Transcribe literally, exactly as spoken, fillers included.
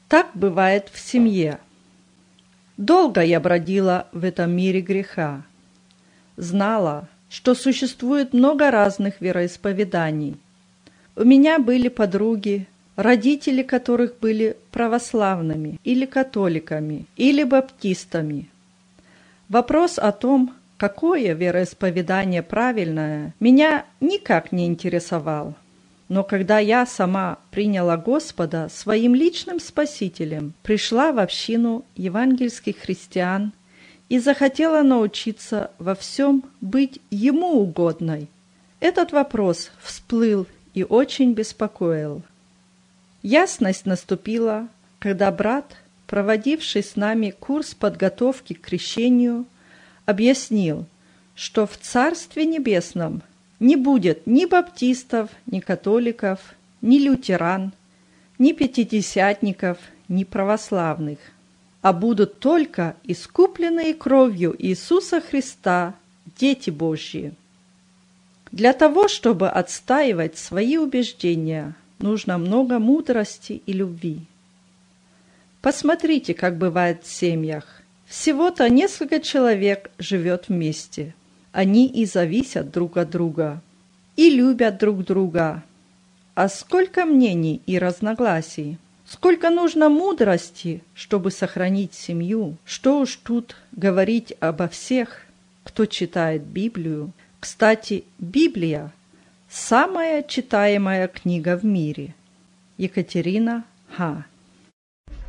Так бывает в семье. Долго я бродила в этом мире греха. Знала, что существует много разных вероисповеданий. У меня были подруги, родители которых были православными или католиками, или баптистами. Вопрос о том, какое вероисповедание правильное, меня никак не интересовал. Но когда я сама приняла Господа своим личным спасителем, пришла в общину евангельских христиан и захотела научиться во всем быть Ему угодной, этот вопрос всплыл и очень беспокоил. Ясность наступила, когда брат, проводивший с нами курс подготовки к крещению, объяснил, что в Царстве Небесном не будет ни баптистов, ни католиков, ни лютеран, ни пятидесятников, ни православных, а будут только искупленные кровью Иисуса Христа дети Божьи. Для того, чтобы отстаивать свои убеждения, нужно много мудрости и любви. Посмотрите, как бывает в семьях. Всего-то несколько человек живет вместе. Они и зависят друг от друга, и любят друг друга. А сколько мнений и разногласий, сколько нужно мудрости, чтобы сохранить семью, что уж тут говорить обо всех, кто читает Библию. Кстати, Библия – самая читаемая книга в мире. Екатерина Ха.